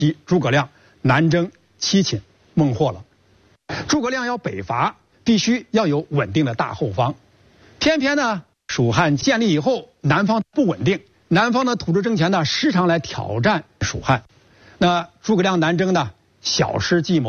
诸葛亮南征七擒，孟获了。诸葛亮要北伐，必须要有稳定的大后方。偏偏呢，蜀汉建立以后，南方不稳定，南方的土著政权呢，时常来挑战蜀汉。那诸葛亮南征呢，小施计谋。